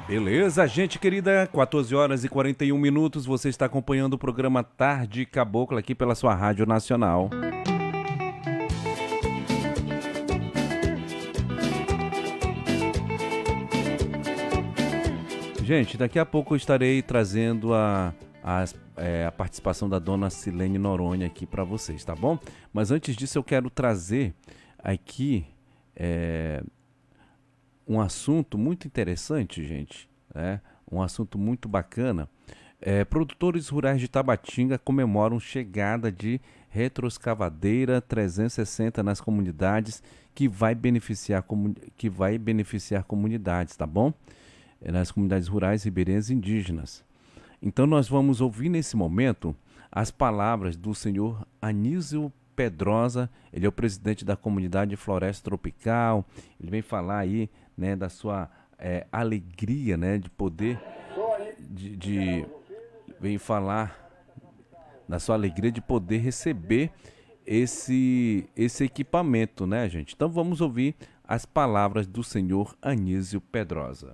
Beleza, gente querida, 14 horas e 41 minutos, você está acompanhando o programa Tarde Cabocla aqui pela sua Rádio Nacional. Gente, daqui a pouco eu estarei trazendo a participação da dona Silene Noronha aqui para vocês, tá bom? Mas antes disso eu quero trazer aqui um assunto muito interessante, gente, né? Um assunto muito bacana. Produtores rurais de Tabatinga comemoram chegada de retroescavadeira 360 nas comunidades que vai beneficiar comunidades, tá bom? Nas comunidades rurais, ribeirinhas e indígenas. Então nós vamos ouvir nesse momento as palavras do senhor Anísio Pedrosa. Ele é o presidente da comunidade Floresta Tropical. Ele vem falar aí, né, da sua alegria, né, de poder vem falar da sua alegria de poder receber esse equipamento, né, gente? Então vamos ouvir as palavras do senhor Anísio Pedrosa.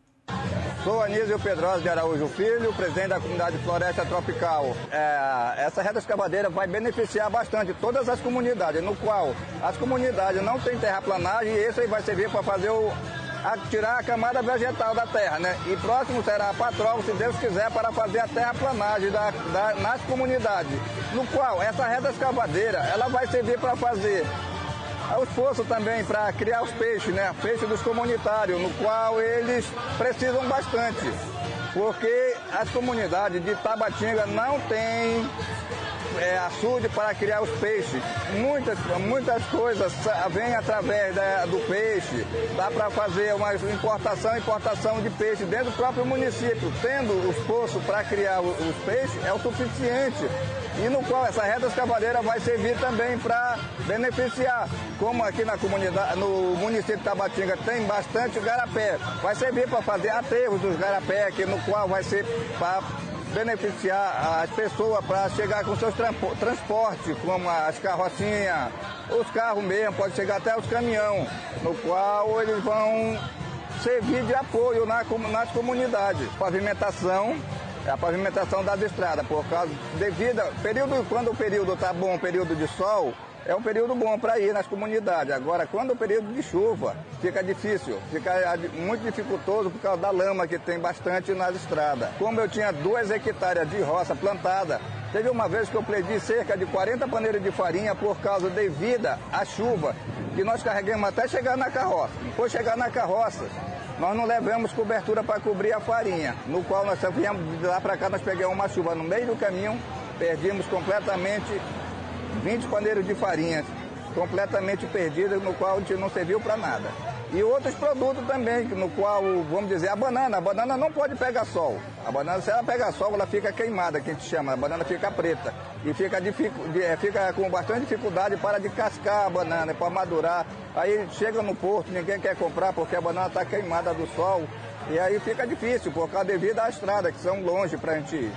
Sou Anísio Pedrosa de Araújo Filho, presidente da comunidade Floresta Tropical. Essa retroescavadeira vai beneficiar bastante todas as comunidades, no qual as comunidades não têm terraplanagem, e esse aí vai servir para fazer tirar a camada vegetal da terra, né? E próximo será a Patrol, se Deus quiser, para fazer a terraplanagem nas comunidades, no qual essa retroescavadeira ela vai servir para fazer os poços também para criar os peixes, né? Peixes dos comunitários, no qual eles precisam bastante, porque as comunidades de Tabatinga não têm açude para criar os peixes. Muitas coisas vêm através do peixe. Dá para fazer uma importação de peixe dentro do próprio município. Tendo os poços para criar os peixes é o suficiente. E no qual essa retroescavadeira vai servir também para beneficiar. Como aqui na comunidade, no município de Tabatinga tem bastante garapé. Vai servir para fazer aterros dos garapé, no qual vai ser para beneficiar as pessoas para chegar com seus transportes, como as carrocinhas, os carros mesmo, pode chegar até os caminhões, no qual eles vão servir de apoio nas comunidades. Pavimentação, a pavimentação das estradas, por causa quando o período está bom, período de sol, é um período bom para ir nas comunidades. Agora, quando o período de chuva, fica difícil, fica muito dificultoso por causa da lama que tem bastante nas estradas. Como eu tinha 2 hectares de roça plantada, teve uma vez que eu perdi cerca de 40 paneiras de farinha por causa devido à chuva, que nós carregamos até chegar na carroça. Depois chegar na carroça, nós não levamos cobertura para cobrir a farinha, no qual nós viemos de lá para cá, nós pegamos uma chuva no meio do caminho, perdemos completamente 20 paneiros de farinha, completamente perdidas, no qual a gente não serviu para nada. E outros produtos também, no qual, vamos dizer, a banana não pode pegar sol. A banana, se ela pegar sol, ela fica queimada, que a gente chama, a banana fica preta. E fica com bastante dificuldade para descascar a banana, para madurar. Aí chega no porto, ninguém quer comprar porque a banana está queimada do sol. E aí fica difícil, por causa devido à estrada, que são longe para a gente ir.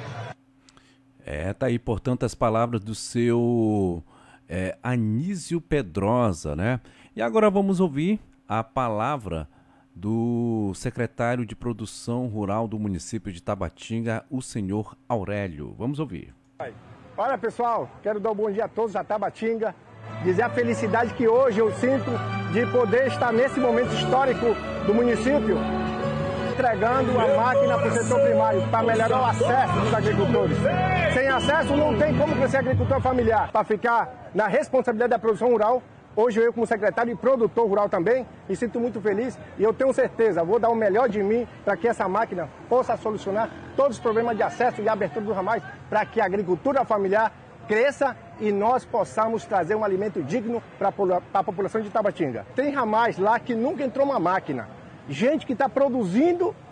Tá aí, portanto, as palavras do seu Anísio Pedrosa, né? E agora vamos ouvir a palavra do secretário de Produção Rural do município de Tabatinga, o senhor Aurélio. Vamos ouvir. Olha, pessoal, quero dar um bom dia a todos da Tabatinga, dizer a felicidade que hoje eu sinto de poder estar nesse momento histórico do município, entregando a máquina para o setor primário, para melhorar o acesso dos agricultores. Sem acesso não tem como crescer agricultor familiar. Para ficar na responsabilidade da produção rural, hoje eu como secretário e produtor rural também, me sinto muito feliz e eu tenho certeza, vou dar o melhor de mim para que essa máquina possa solucionar todos os problemas de acesso e abertura dos ramais, para que a agricultura familiar cresça e nós possamos trazer um alimento digno para a população de Tabatinga. Tem ramais lá que nunca entrou uma máquina. Gente que está produzindo